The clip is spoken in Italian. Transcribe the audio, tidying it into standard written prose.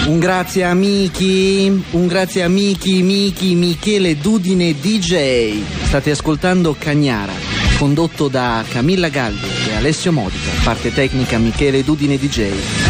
Un grazie amici, Michele Dudine DJ. State ascoltando Cagnara, condotto da Camilla Galli e Alessio Modica, parte tecnica Michele Dudine DJ.